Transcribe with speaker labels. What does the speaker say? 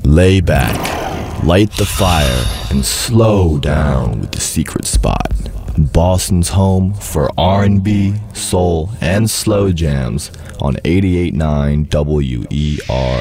Speaker 1: Lay back, light the fire, and slow down with The Secret Spot. Boston's home for R&B, soul, and slow jams on 88.9 WER.